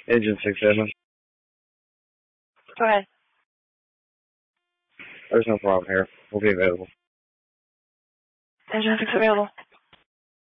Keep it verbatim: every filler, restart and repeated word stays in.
Agent six seven. Go ahead. There's no problem here. We'll be available. Agent six available.